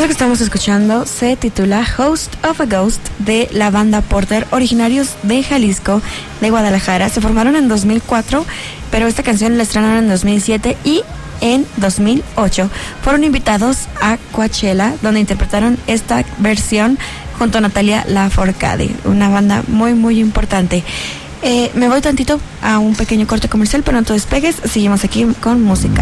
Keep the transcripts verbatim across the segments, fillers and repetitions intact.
que estamos escuchando se titula Host of a Ghost de la banda Porter, originarios de Jalisco, de Guadalajara. Se formaron en dos mil cuatro, pero esta canción la estrenaron en dos mil siete y en dos mil ocho fueron invitados a Coachella, donde interpretaron esta versión junto a Natalia Lafourcade, una banda muy muy importante. Eh, me voy tantito a un pequeño corte comercial, pero no te despegues, seguimos aquí con música.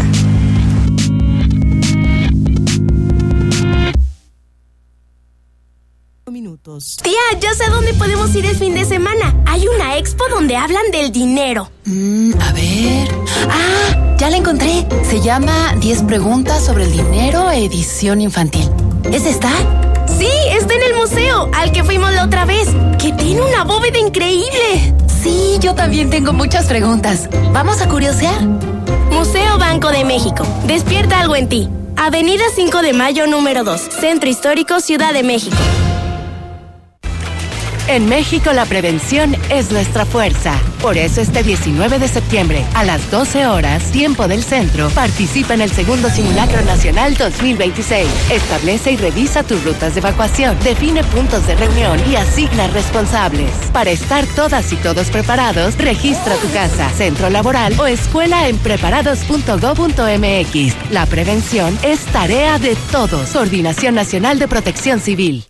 Minutos. Tía, ya sé dónde podemos ir el fin de semana. Hay una expo donde hablan del dinero. Mm, a ver... ¡Ah! Ya la encontré. Se llama diez preguntas sobre el dinero, edición infantil. ¿Es esta? Sí, está en el museo, al que fuimos la otra vez, que tiene una bóveda increíble. Sí, yo también tengo muchas preguntas. ¿Vamos a curiosear? Museo Banco de México. Despierta algo en ti. Avenida cinco de Mayo, número dos. Centro Histórico, Ciudad de México. En México la prevención es nuestra fuerza. Por eso este diecinueve de septiembre, a las doce horas, tiempo del centro, participa en el segundo Simulacro Nacional dos mil veintiséis. Establece y revisa tus rutas de evacuación, define puntos de reunión y asigna responsables. Para estar todas y todos preparados, registra tu casa, centro laboral o escuela en preparados punto gob punto mx. La prevención es tarea de todos. Coordinación Nacional de Protección Civil.